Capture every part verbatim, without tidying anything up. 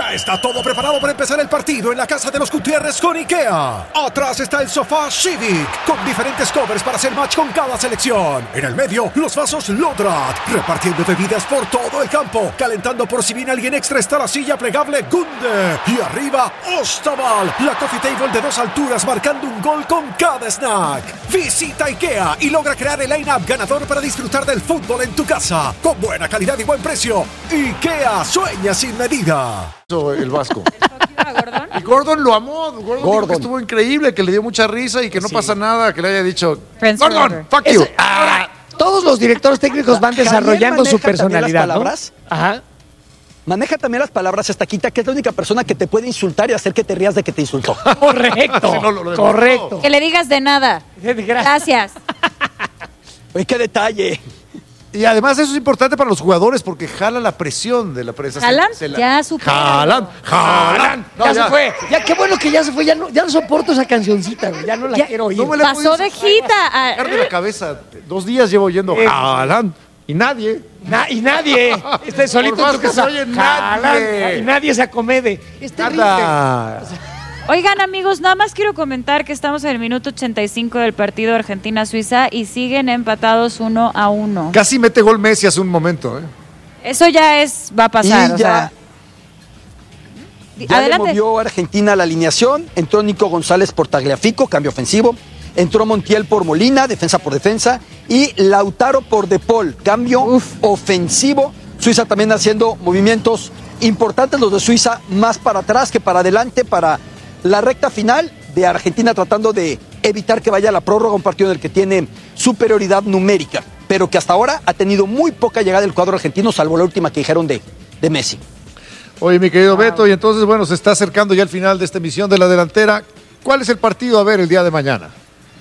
Ya está todo preparado para empezar el partido en la casa de los Gutiérrez con IKEA. Atrás está el sofá Civic, con diferentes covers para hacer match con cada selección. En el medio, los vasos Lodrat, repartiendo bebidas por todo el campo. Calentando por si viene alguien extra está la silla plegable Gunde. Y arriba, Ostaval, la coffee table de dos alturas marcando un gol con cada snack. Visita IKEA y logra crear el line-up ganador para disfrutar del fútbol en tu casa. Con buena calidad y buen precio. IKEA, sueña sin medida. El Vasco. ¿A Gordon? Y Gordon lo amó. Gordon, Gordon. Dijo que estuvo increíble, que le dio mucha risa y que no sí. pasa nada, que le haya dicho Prince Gordon, River. fuck you. Es, ahora, todos los directores técnicos van desarrollando su personalidad, las palabras, ¿no? Ajá. Maneja también las palabras Estaquita, que es la única persona que te puede insultar y hacer que te rías de que te insultó. Correcto, sí, no, lo, lo correcto. Que le digas de nada. Gracias. Oye, qué detalle. Y además eso es importante para los jugadores porque jala la presión de la prensa. ¿Jalan? Se, se la... Ya supera. Jalan, jalan. No, ya, ya se fue. Ya, qué bueno que ya se fue. Ya no, ya no soporto esa cancioncita, güey. Ya no la ya, quiero oír. No me la pasó de gita. A... de la cabeza. Dos días llevo oyendo eh, jalan. Y nadie. Na, y nadie. Está solito en tu casa. Oye, nadie. Y nadie se acomede. Es terrible. Nada. Oigan, amigos, nada más quiero comentar que estamos en el minuto ochenta y cinco del partido Argentina-Suiza y siguen empatados uno a uno. Casi mete gol Messi hace un momento, ¿eh? Eso ya es, va a pasar. Y o ya, sea, ya adelante. le movió a Argentina la alineación. Entró Nico González por Tagliafico, cambio ofensivo. Entró Montiel por Molina, defensa por defensa. Y Lautaro por De Paul, cambio Uf. ofensivo. Suiza también haciendo movimientos importantes, los de Suiza más para atrás que para adelante, para la recta final de Argentina tratando de evitar que vaya a la prórroga, un partido en el que tiene superioridad numérica, pero que hasta ahora ha tenido muy poca llegada del cuadro argentino, salvo la última que dijeron de, de Messi. Oye, mi querido wow. Beto, y entonces, bueno, se está acercando ya el final de esta emisión de La Delantera. ¿Cuál es el partido a ver el día de mañana?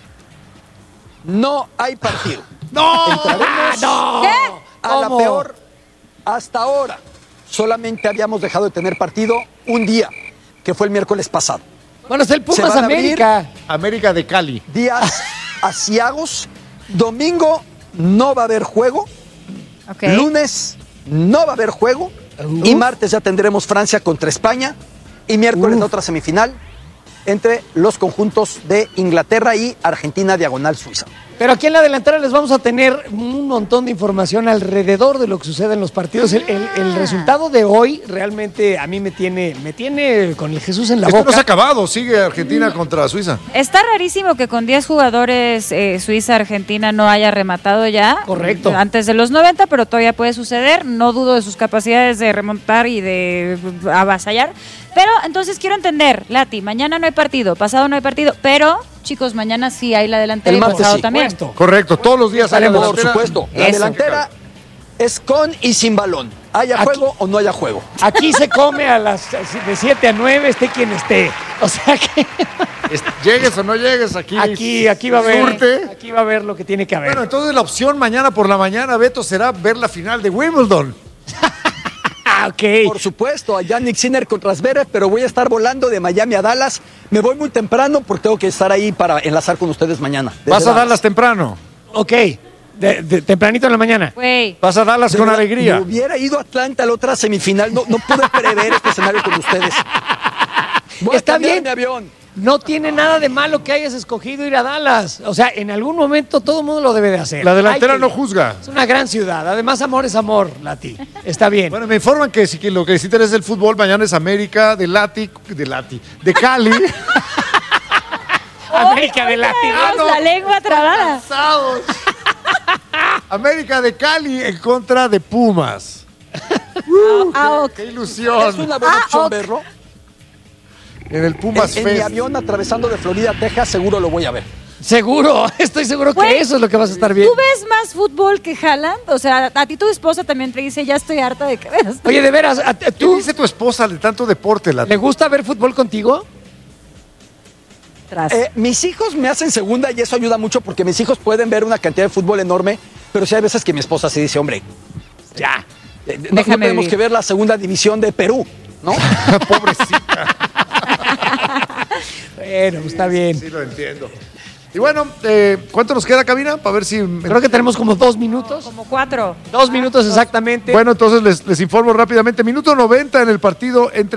No hay partido. ¡No! Entraremos ¡No! ¿Qué? a la peor hasta ahora. Solamente habíamos dejado de tener partido un día, que fue el miércoles pasado. Bueno, es el Pumas América. América de Cali. Días asiagos. Domingo no va a haber juego. Okay. Lunes no va a haber juego. Uh. Y martes ya tendremos Francia contra España. Y miércoles uh. otra semifinal entre los conjuntos de Inglaterra y Argentina diagonal Suiza. Pero aquí en La Delantera les vamos a tener un montón de información alrededor de lo que sucede en los partidos. El, el, el resultado de hoy realmente a mí me tiene, me tiene con el Jesús en la Esto boca. no se ha acabado, sigue Argentina mm. contra Suiza. Está rarísimo que con diez jugadores eh, Suiza-Argentina no haya rematado ya. Correcto. Antes de los noventa, pero todavía puede suceder. No dudo de sus capacidades de remontar y de avasallar. Pero entonces quiero entender, Lati, mañana no hay partido, pasado no hay partido, pero chicos, mañana sí hay La Delantera el y pasado sí. también. Correcto, todos los días hay Por supuesto, La Eso. Delantera es con y sin balón. Haya Aquí, juego o no haya juego. Aquí se come a las de siete a nueve, esté quien esté. O sea que llegues o no llegues aquí. Aquí, aquí va a haber. Surte. Aquí va a haber lo que tiene que haber. Bueno, entonces la opción mañana por la mañana, Beto, será ver la final de Wimbledon. Ah, ok. Por supuesto, a Yannick Sinner contra Zverev, pero voy a estar volando de Miami a Dallas. Me voy muy temprano porque tengo que estar ahí para enlazar con ustedes mañana. ¿Vas a Dallas, Dallas temprano? Ok, de, de, tempranito en la mañana. Wey. ¿Vas a Dallas de con verdad, alegría? Me hubiera ido a Atlanta a la otra semifinal. No, no pude prever este escenario con ustedes. Voy Está a bien. mi avión. No tiene nada de malo que hayas escogido ir a Dallas. O sea, en algún momento todo el mundo lo debe de hacer. La Delantera que, no juzga. Es una gran ciudad. Además, amor es amor, Lati. Está bien. Bueno, me informan que si que lo que les interesa es el fútbol, mañana es América de Lati, de Lati, de Cali. América de Lati. Ah, no, la lengua trabada. América de Cali en contra de Pumas. Uh, ah, okay. ¡Qué ilusión! Es una buena ah, opción okay. verlo. En el Pumas En, en Fest. mi avión atravesando de Florida a Texas, seguro lo voy a ver. Seguro, estoy seguro Güey, que eso es lo que vas a estar viendo. ¿Tú ves más fútbol que Haaland? O sea, a ti tu esposa también te dice, ya estoy harta de que veas. Oye, de veras, ¿a- ¿Qué ¿tú dice tu esposa de tanto deporte? La... le gusta ver fútbol contigo? Tras. Eh, mis hijos me hacen segunda y eso ayuda mucho porque mis hijos pueden ver una cantidad de fútbol enorme, pero sí hay veces que mi esposa se dice, hombre, Ya. eh, no, no tenemos vivir. que ver la segunda división de Perú, ¿no? Pobrecita. Bueno, está bien. Sí, lo entiendo. Y bueno, eh, ¿cuánto nos queda, cabina? Para ver si... Creo que tenemos como dos minutos. Como cuatro. Dos minutos exactamente. Bueno, entonces les, les informo rápidamente. Minuto noventa en el partido entre